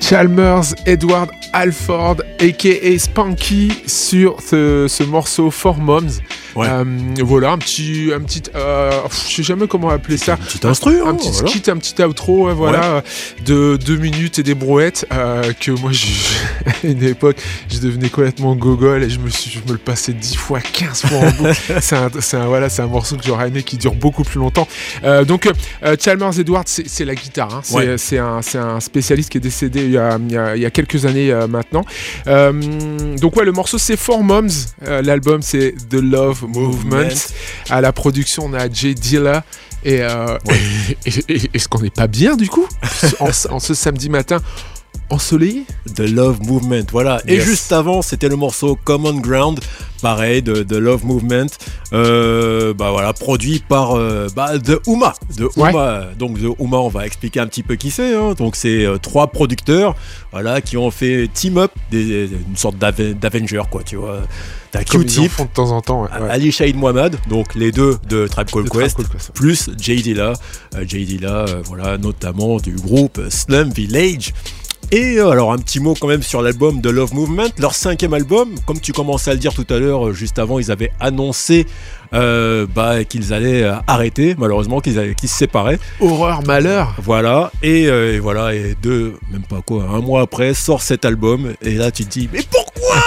Chalmers Edward Halford aka Spanky sur ce morceau For Moms. Ouais. Voilà un petit je sais jamais comment appeler ça, un petit instru, un petit skit, un petit outro, voilà, de 2 minutes et des brouettes que moi à une époque je devenais complètement gogol et je me le passais 10 fois 15 fois en boucle. c'est un morceau que j'aurais aimé qui dure beaucoup plus longtemps. Donc Chalmers Edward c'est la guitare, hein. C'est un spécialiste qui est décédé il y a quelques années maintenant. Donc le morceau c'est For Moms, l'album c'est The Love Movement. À la production on a Jay Dilla et est-ce qu'on n'est pas bien du coup en ce samedi matin ensoleillé? The Love Movement, voilà. Yes. Et juste avant c'était le morceau Common Ground, pareil, de Love Movement, produit par The Uma. Donc The Uma, on va expliquer un petit peu qui c'est, hein. Donc c'est 3 producteurs, voilà, qui ont fait team up, une sorte d'Avenger, quoi, tu vois. T'as Q-Tip de temps en temps, Ali Shaheed Muhammad, donc les deux de Tribe Called Quest, plus Jay Dilla, voilà, notamment du groupe Slum Village. Et alors un petit mot quand même sur l'album de Love Movement, leur 5e album. Comme tu commençais à le dire tout à l'heure, juste avant, ils avaient annoncé qu'ils allaient arrêter, malheureusement, qu'ils se séparaient. Horreur, malheur. Voilà, et même pas quoi, un mois après sort cet album, et là tu te dis mais pourquoi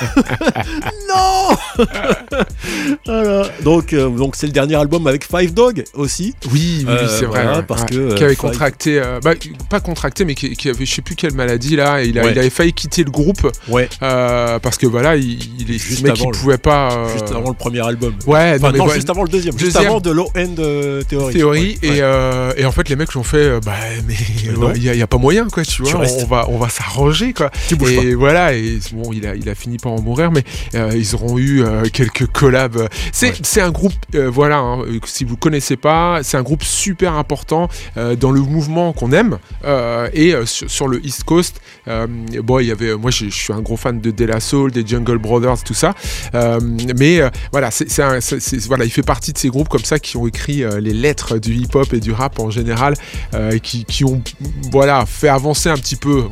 non. Voilà. Donc c'est le dernier album avec Five Dog aussi. Oui, c'est vrai, parce que qui avait contracté, pas contracté, mais qui avait je sais plus quelle maladie là, et il avait failli quitter le groupe, parce que voilà, il est juste mec qui pouvait pas. Juste avant le premier album. Ouais. Juste avant le deuxième. Juste avant de Low End Theory. Et en fait les mecs l'ont fait il y a pas moyen, quoi, tu vois, on va s'arranger, quoi. Et voilà, et bon, il a fini par en mourir, mais ils auront eu quelques collabs. C'est un groupe, si vous connaissez pas, c'est un groupe super important dans le mouvement qu'on aime, et sur le East Coast, il y avait, moi je suis un gros fan de De La Soul, des Jungle Brothers, tout ça, mais voilà, il fait partie de ces groupes comme ça qui ont écrit les lettres du hip-hop et du rap en général, qui ont fait avancer un petit peu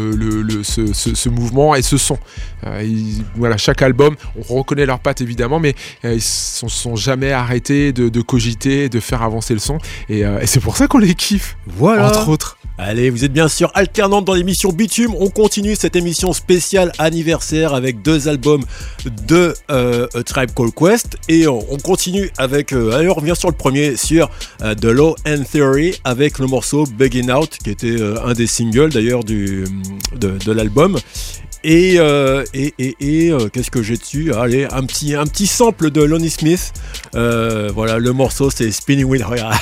ce mouvement et ce son. Chaque album, on reconnaît leurs pattes évidemment, mais ils sont jamais arrêtés de cogiter, de faire avancer le son, et c'est pour ça qu'on les kiffe, entre autres. Allez, vous êtes bien sûr alternante dans l'émission Bitume. On continue cette émission spéciale anniversaire avec 2 albums de Tribe Called Quest, et on continue avec on revient sur le premier, sur The Low End Theory, avec le morceau Begging Out, qui était un des singles d'ailleurs de l'album. Et qu'est-ce que j'ai dessus? Allez, un petit sample de Lonnie Smith. Le morceau c'est Spinning Wheel.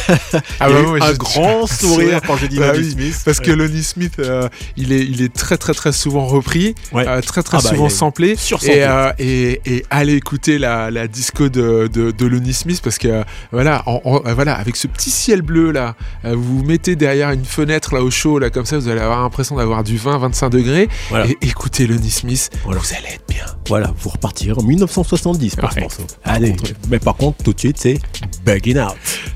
Un grand sourire quand j'ai dit Lonnie Smith. Parce que Lonnie Smith, il est très très très souvent repris, très souvent samplé. Et allez écouter la disco de Lonnie Smith, parce que avec ce petit ciel bleu là, vous vous mettez derrière une fenêtre là au chaud là, comme ça, vous allez avoir l'impression d'avoir du 20-25 degrés. Et écoutez Lonnie Smith, vous allez être bien. Voilà, vous repartirez en 1970 pour ce morceau. Allez, mais par contre, tout de suite, c'est Begging Out.